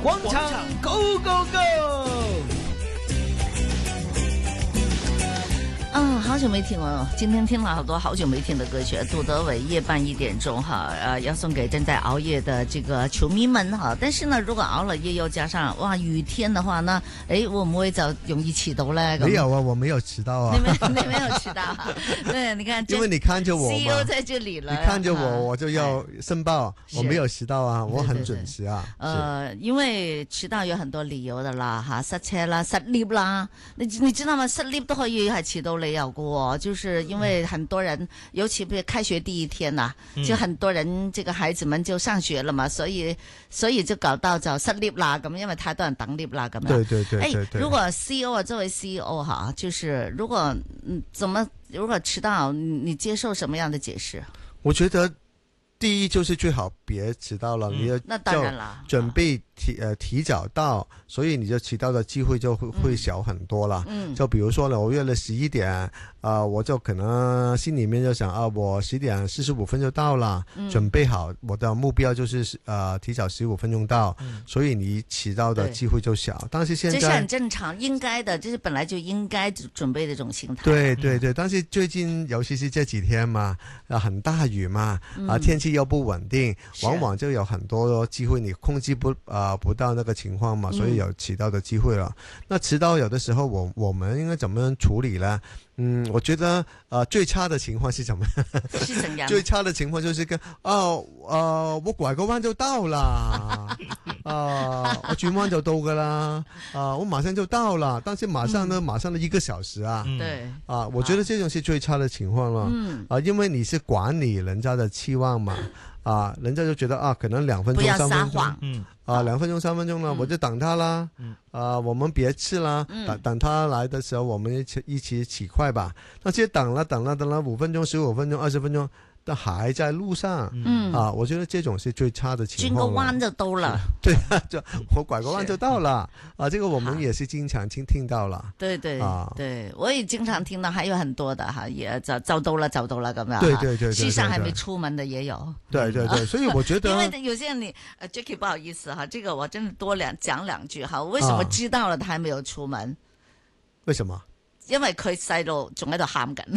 广场 Go Go Go！ 好久没听了，今天听了好多好久没听的歌曲，杜德伟夜半1點鐘哈，要送給正在熬夜的這個球迷們哈。但是呢，如果熬了夜又加上哇雨天的話呢，會唔會就容易遲到呢？ 沒有啊，我沒有遲到啊。 你沒有遲到啊？對，你看， 因為你看着我嘛 CEO 在這裡了， 你看着我就要申報，我沒有遲到啊，我很準時啊。 因為遲到有很多理由的啦，哈，塞車啦，塞 lift 啦，你知道嗎？塞 lift 都可以係遲到理由過。就是因為很多人，尤其譬如開學第一天呐，就很多人這個孩子們就上學了嘛，所以就搞到就塞 lift 啦，咁因為太多人等 lift 啦，咁樣。對。如果 CEO 啊，作為 CEO 哈，就是如果遲到，你接受什麼樣的解釋？ 我覺得第一就是最好別遲到了，你要那當然啦， 準備提早到，所以你就遲到的機會就會小很多了。就比如說呢，我約了11點，我就可能心裏面就想我10點45分就到了，準備好我的目標就是提早15分鐘到，所以你遲到的機會就小。但是現在這是很正常，應該的，這是本來就應該準備的這種心態。 對，但是最近尤其是這幾天嘛，很大雨嘛，天氣又不穩定，往往就有很多機會你控制不到那個情況嘛，所以有遲到的機會了。那遲到有的時候我們應該怎麼樣處理呢？我覺得最差的情況是怎麼樣？ 是怎樣？ 最差的情況就是我拐個彎就到啦，我轉彎就到噶啦，我馬上就到了，但是馬上呢1個小時啊， 對， 我覺得這種是最差的情況了，因為你是管理人家的期望嘛，人家就覺得可能2分鐘3分鐘，不要撒謊，2分鐘3分鐘了，我就等他啦，我們別吃啦，等他來的時候，我們一起起快吧。那其實等了5分鐘、15分鐘、20分鐘，都還在路上。我覺得這種是最差的情況。 轉個彎就到了。 對，就我拐個彎就到了。這個我們也是經常聽到了。 對，我也經常聽到，還有很多的哈，也就到了咁樣。 對， 西上還沒出門的也有。 對，所以我覺得， 因為有些人Jackie 不好意思哈，這個我真的多講兩句哈。我為什麼知道了他還沒有出門？ 為什麼？ 因為佢細路仲喺度喊緊，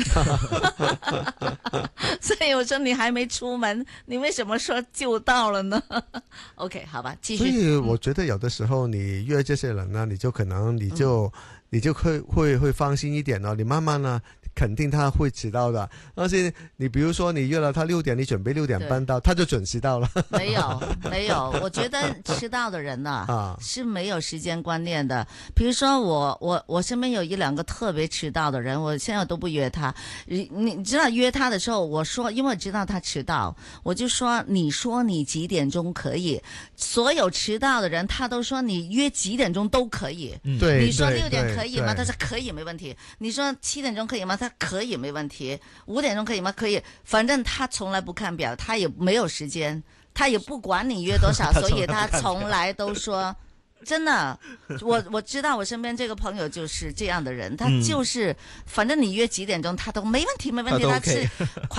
所以我說你還沒出門，你為什麼說就到了呢？OK， 好吧，繼續。 所以我覺得有的時候你約這些人呢，你就可能你就會放心一點了，你慢慢呢。肯定他會遲到的，但是你比如說你約了他6點，你準備6點半到，他就準時到了。 沒有，我覺得遲到的人呢，是沒有時間觀念的。比如說我身邊有1-2個特別遲到的人，我現在都不約他。你知道約他的時候，我說因為我知道他遲到，我就說你說你幾點鐘可以，所有遲到的人他都說你約幾點鐘都可以。 對， 你說6點可以嗎？他說可以，沒問題。你說7點鐘可以嗎？他可以，沒問題。5點鐘可以嗎？可以。反正他從來不看表，他也沒有時間，他也不管你約多少，所以他從來都說，真的，我知道我身邊這個朋友就是這樣的人，他就是反正你約幾點鐘，他都沒問題，沒問題，他是